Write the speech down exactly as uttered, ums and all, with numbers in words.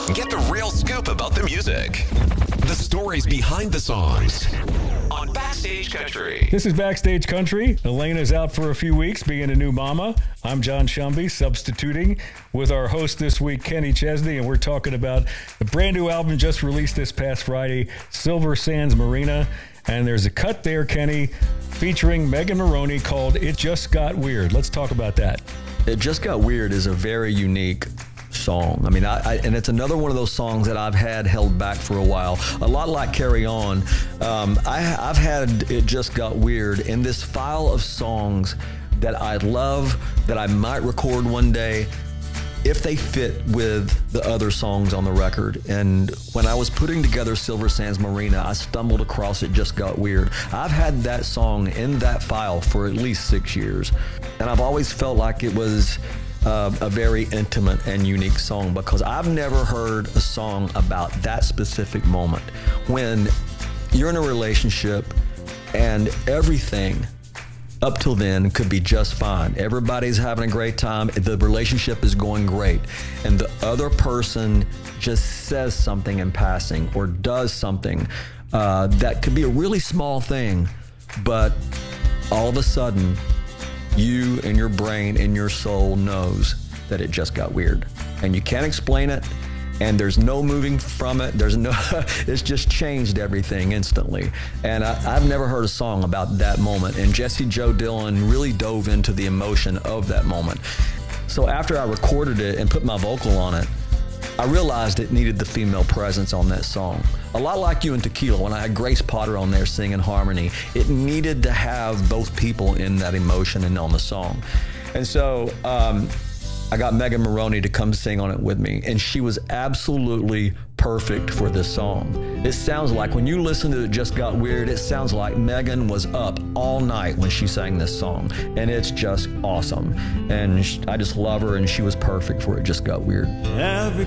Get the real scoop about the music. The stories behind the songs. On Backstage Country. This is Backstage Country. Elena's out for a few weeks being a new mama. I'm John Shumby, substituting with our host this week, Kenny Chesney, and we're talking about the brand new album just released this past Friday, Silver Sands Marina. And there's a cut there, Kenny, featuring Megan Moroney called It Just Got Weird. Let's talk about that. It Just Got Weird is a very unique song. I mean, I, I, and it's another one of those songs that I've had held back for a while. A lot like Carry On. Um, I, I've had It Just Got Weird in this file of songs that I love, that I might record one day if they fit with the other songs on the record. And when I was putting together Silver Sands Marina, I stumbled across It Just Got Weird. I've had that song in that file for at least six years. And I've always felt like it was Uh, a very intimate and unique song, because I've never heard a song about that specific moment when you're in a relationship and everything up till then could be just fine. Everybody's having a great time. The relationship is going great. And the other person just says something in passing or does something uh, that could be a really small thing, but all of a sudden, you and your brain and your soul knows that it just got weird. And you can't explain it, and there's no moving from it. There's no, it's just changed everything instantly. And I, I've never heard a song about that moment. And Jessie Jo Dillon really dove into the emotion of that moment. So after I recorded it and put my vocal on it, I realized it needed the female presence on that song. A lot like You and Tequila, when I had Grace Potter on there singing harmony, it needed to have both people in that emotion and on the song. And so um, I got Megan Moroney to come sing on it with me, and she was absolutely perfect for this song. It sounds like, when you listen to It Just Got Weird, it sounds like Megan was up all night when she sang this song, and it's just awesome. And I just love her, and she was perfect for It Just Got Weird. Every